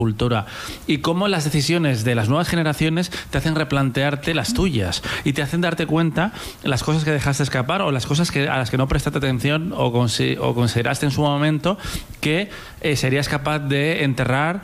cultura y cómo las decisiones de las nuevas generaciones te hacen replantearte las tuyas y te hacen darte cuenta las cosas que dejaste escapar o las cosas a las que no prestaste atención o consideraste en su momento que serías capaz de enterrar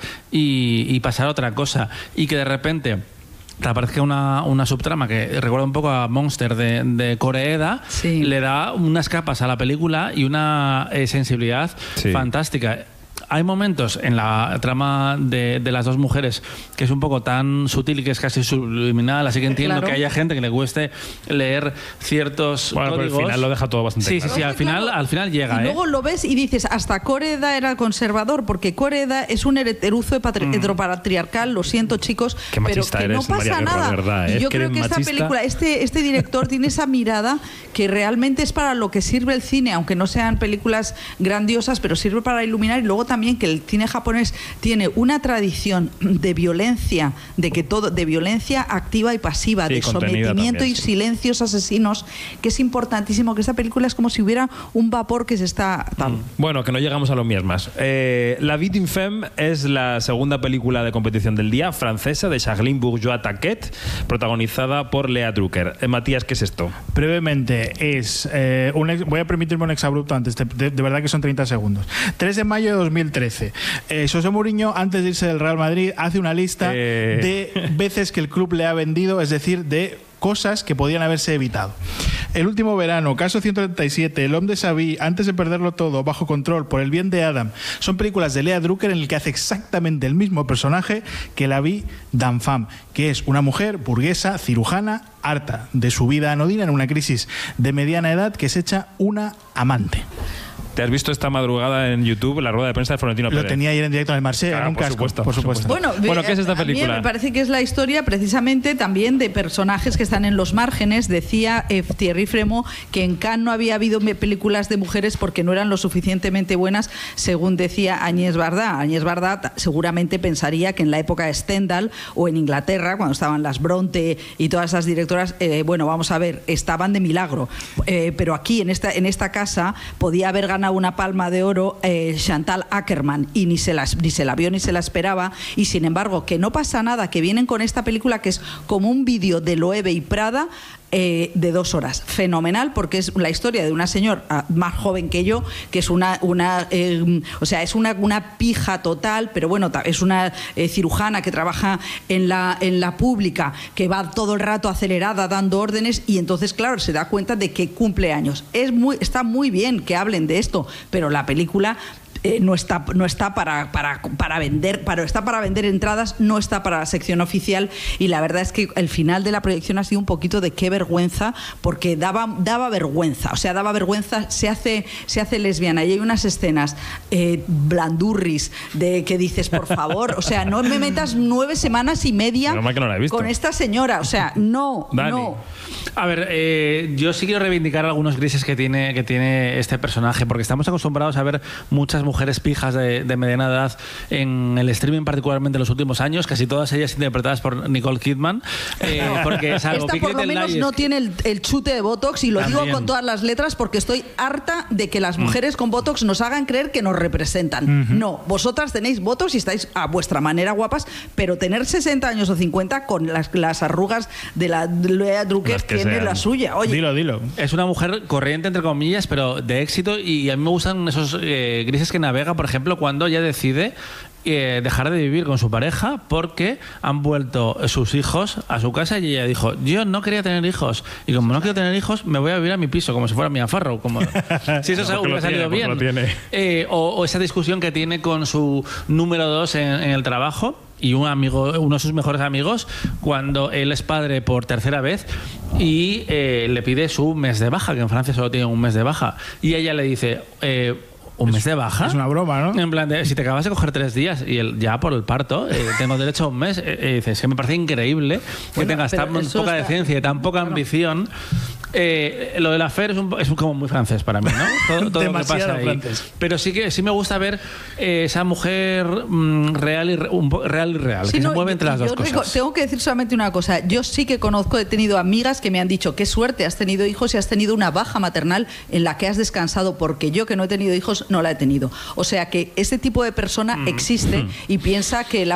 y pasar a otra cosa, y que de repente te aparezca una subtrama que recuerda un poco a Monster de Koreeda, sí, le da unas capas a la película y una sensibilidad fantástica. Hay momentos en la trama de las dos mujeres que es un poco tan sutil y que es casi subliminal, así que entiendo que haya gente que le cueste leer ciertos códigos. Pero al final lo deja todo bastante claro. Sí, al final llega. Y luego lo ves y dices, hasta Koreeda era conservador, porque Koreeda es un heteruzo heteropatriarcal, lo siento chicos, pero que no pasa nada. Verdad, y yo creo que esta película, este director tiene esa mirada que realmente es para lo que sirve el cine, aunque no sean películas grandiosas, pero sirve para iluminar. Y luego también que el cine japonés tiene una tradición de violencia, de violencia activa y pasiva, de sometimiento y silencios asesinos, que es importantísimo, que esta película es como si hubiera un vapor que se está... Bueno, que no llegamos a lo mismas. La Vie d'une femme es la segunda película de competición del día, francesa, de Charline Bourgeois-Taquet, protagonizada por Lea Drucker. Matías, ¿qué es esto? Brevemente, voy a permitirme un exabrupto antes, de verdad que son 30 segundos. 3 de mayo de 2013. José Mourinho, antes de irse del Real Madrid, hace una lista de veces que el club le ha vendido, es decir, de cosas que podían haberse evitado. El último verano, Caso 137, El Homme de Savy, Antes de perderlo todo, Bajo control, Por el bien de Adam, son películas de Lea Drucker en el que hace exactamente el mismo personaje que la Vie d'une femme, que es una mujer burguesa, cirujana, harta de su vida anodina en una crisis de mediana edad, que se echa una amante. ¿Te has visto esta madrugada en YouTube la rueda de prensa de Florentino Pérez? Lo tenía ayer en directo en el Marseille, en un casco, por supuesto. Bueno, ¿qué es esta película? A mí me parece que es la historia precisamente también de personajes que están en los márgenes. Decía Thierry Fremont que en Cannes no había habido películas de mujeres porque no eran lo suficientemente buenas, según decía Agnès Varda. Agnès Varda seguramente pensaría que en la época de Stendhal o en Inglaterra, cuando estaban las Bronte y todas esas directoras, bueno, vamos a ver, estaban de milagro. Pero aquí, en esta casa, podía haber ganado una Palma de Oro Chantal Akerman y ni se la vio ni se la esperaba, y sin embargo que no pasa nada, que vienen con esta película que es como un vídeo de Loewe y Prada de 2 horas, fenomenal, porque es la historia de una señora más joven que yo, que es una pija total, pero bueno, es una cirujana que trabaja en la pública, que va todo el rato acelerada dando órdenes, y entonces claro, se da cuenta de que cumple años. Está muy bien que hablen de esto, pero la película no está para vender, está para vender entradas, no está para la sección oficial, y la verdad es que el final de la proyección ha sido un poquito de qué vergüenza, porque daba vergüenza, se hace lesbiana, y hay unas escenas blandurris de que dices, por favor, o sea, no me metas 9 semanas y media con esta señora, o sea, no. A ver, yo sí quiero reivindicar algunos grises que tiene este personaje, porque estamos acostumbrados a ver muchas mujeres pijas de mediana edad en el streaming, particularmente en los últimos años, casi todas ellas interpretadas por Nicole Kidman, porque es algo esta por lo menos no tiene el chute de Botox, y lo digo con todas las letras, porque estoy harta de que las mujeres con Botox nos hagan creer que nos representan. No, vosotras tenéis Botox y estáis a vuestra manera guapas, pero tener 60 años o 50 con las arrugas de la Lea Drucker tiene la suya. Oye, dilo. Es una mujer corriente, entre comillas, pero de éxito, y a mí me gustan esos grises que navega, por ejemplo, cuando ella decide dejar de vivir con su pareja porque han vuelto sus hijos a su casa, y ella dijo, yo no quería tener hijos, y como no quiero tener hijos me voy a vivir a mi piso, como si fuera Mia Farrow, como si eso hubiera salido bien. O esa discusión que tiene con su número 2 en el trabajo, y uno de sus mejores amigos, cuando él es padre por tercera vez y le pide su mes de baja, que en Francia solo tienen un mes de baja, y ella le dice, ¿un mes de baja? Es una broma, ¿no? En plan, si te acabas de coger 3 días y ya por el parto tengo derecho a un mes. Dices, que me parece increíble que tengas tan poca decencia y tan poca ambición Lo de la Fer es como muy francés para mí, ¿no? Todo lo que pasa ahí. Francés. Pero sí me gusta ver esa mujer real y real, Sí, que no, se mueve entre las dos cosas. Tengo que decir solamente una cosa. Yo sí que he tenido amigas que me han dicho, qué suerte, has tenido hijos y has tenido una baja maternal en la que has descansado, porque yo, que no he tenido hijos, no la he tenido. O sea que ese tipo de persona existe y piensa que la